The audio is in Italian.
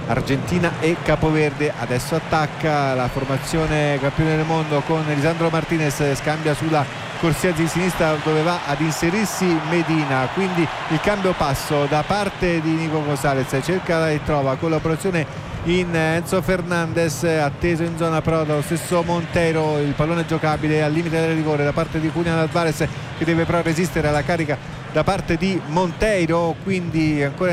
Argentina e Capoverde. Adesso attacca la formazione campione del mondo con Lisandro Martinez, scambia sulla corsia di sinistra dove va ad inserirsi Medina, quindi il cambio passo da parte di Nico Gonzalez, cerca e trova collaborazione in Enzo Fernandez, atteso in zona però dallo stesso Montero, il pallone giocabile al limite del rigore da parte di Julián Álvarez, che deve però resistere alla carica da parte di Monteiro, quindi ancora